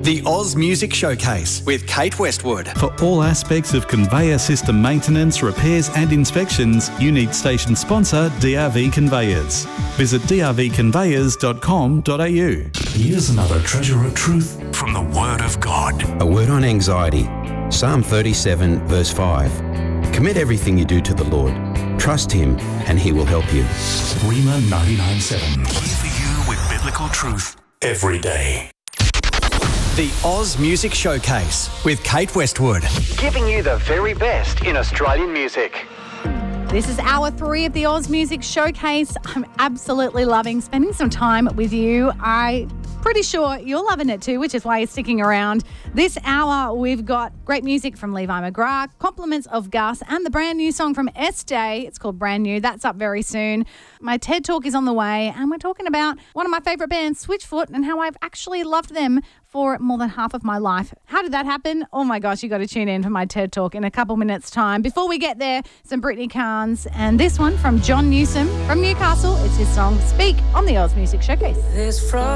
The Oz Music Showcase with Kate Westwood. For all aspects of conveyor system maintenance, repairs and inspections, you need station sponsor DRV Conveyors. Visit drvconveyors.com.au. Here's another treasure of truth from the Word of God. A word on anxiety. Psalm 37 verse 5. Commit everything you do to the Lord. Trust Him and He will help you. Rima 99.7. Here for you with biblical truth every day. The Oz Music Showcase with Kate Westwood. Giving you the very best in Australian music. This is hour 3 of the Oz Music Showcase. I'm absolutely loving spending some time with you. I'm pretty sure you're loving it too, which is why you're sticking around. This hour, we've got great music from Levi McGrath, compliments of Gus, and the brand new song from Estee. It's called Brand New. That's up very soon. My TED Talk is on the way, and we're talking about one of my favourite bands, Switchfoot, and how I've actually loved them for more than half of my life. How did that happen? Oh my gosh, you got to tune in for my TED Talk in a couple minutes' time. Before we get there, some Brittany Carnes and this one from John Newsom from Newcastle. It's his song Speak on the Oz Music Showcase.